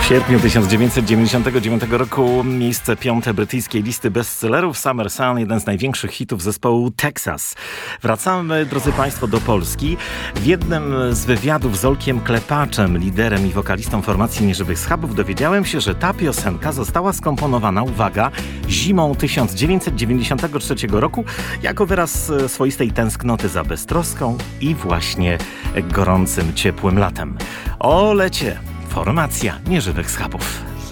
sierpniu 1999 roku miejsce 5 brytyjskiej listy bestsellerów Summer Sun, jeden z największych hitów zespołu Texas. Wracamy, drodzy Państwo, do Polski. W jednym z wywiadów z Olkiem Klepaczem, liderem i wokalistą formacji Nieżywych Schabów, dowiedziałem się, że ta piosenka została skomponowana, uwaga, zimą 1993 roku jako wyraz swoistej tęsknoty za beztroską i właśnie gorącym, ciepłym latem. O lecie! Formacja Nieżywych Schabów.